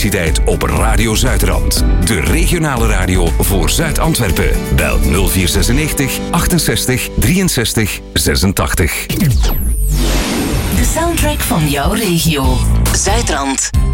publiciteit op Radio Zuidrand. De regionale radio voor Zuid-Antwerpen. Bel 0496 68 63 86. De soundtrack van jouw regio. Zuidrand.